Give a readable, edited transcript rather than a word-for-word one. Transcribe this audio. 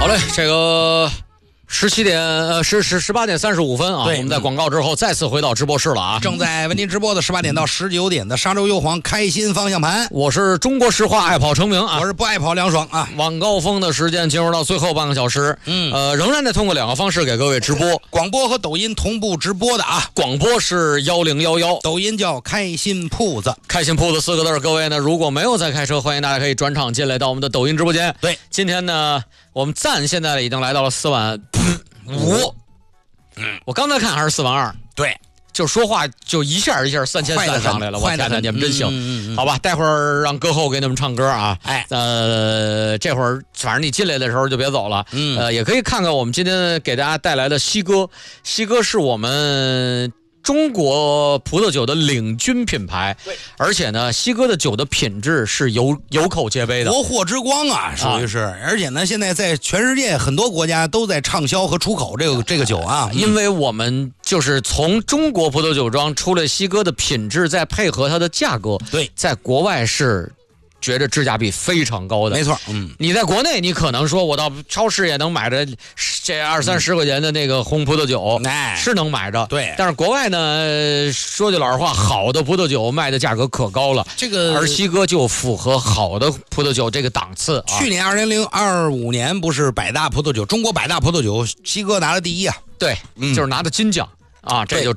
好嘞，这个18点35分啊，我们在广告之后再次回到直播室了啊。 正在为您直播的18点到19点的沙洲优皇开心方向盘， 我是中国石化爱跑成名啊， 我是不爱跑梁爽啊。 晚高峰的时间进入到最后半个小时，仍然得通过2个方式给各位直播， 广播和抖音同步直播的啊。 广播是1011， 抖音叫开心铺子， 开心铺子4个字。各位呢，如果没有在开车，欢迎大家可以转场进来到我们的抖音直播间。 对， 今天呢，我们赞现在已经来到了4万5，我刚才看还是4万2， 对， 就说话就一下3300上来了，我天哪，你们真行，好吧，待会儿让歌后给你们唱歌啊，这会儿反正你进来的时候就别走了，也可以看看我们今天给大家带来的西哥是我们中国葡萄酒的领军品牌，而且呢，西哥的酒的品质是有口皆碑的， 国货之光啊，属于是。而且呢，现在在全世界很多国家都在畅销和出口这个酒啊， 因为我们就是从中国葡萄酒庄出来西哥的品质，再配合它的价格， 对， 在国外是觉得质价比非常高的， 没错。 你在国内你可能说我到超市也能买着这20-30块钱的那个红葡萄酒，是能买着， 对。 但是国外呢，说句老实话，好的葡萄酒卖的价格可高了，而西哥就符合好的葡萄酒这个档次啊。 去年2025年不是中国百大葡萄酒，西哥拿了第1啊， 对，就是拿的金奖啊，这就